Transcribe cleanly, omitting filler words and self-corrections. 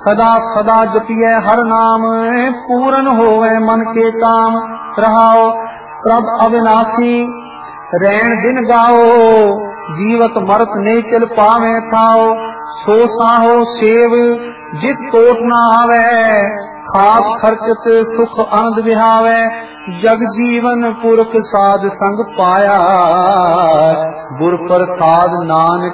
सदा सदा जपिए हर नाम, पूरन होवे मन के काम। रहाओ प्रभ अविनाशी रैन दिन गाओ, जीवत मरत नहीं चल पावे थाओ। सो साहो सेव जित कोट न आवे, खास खर्चत सुख आनंद विहावे। जग जीवन पुरख साध संग पाया, गुर प्रसाद नानक